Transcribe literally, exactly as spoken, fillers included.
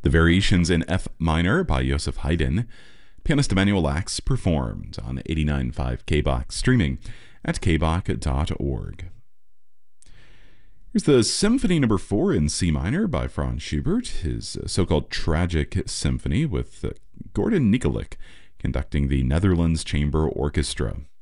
The Variations in F minor by Joseph Haydn. Pianist Emanuel Lax performed on eighty-nine point five K B O C, streaming at k b o c dot org. Here's the Symphony Number four in C minor by Franz Schubert, his so-called Tragic Symphony, with Gordon Nikolic conducting the Netherlands Chamber Orchestra.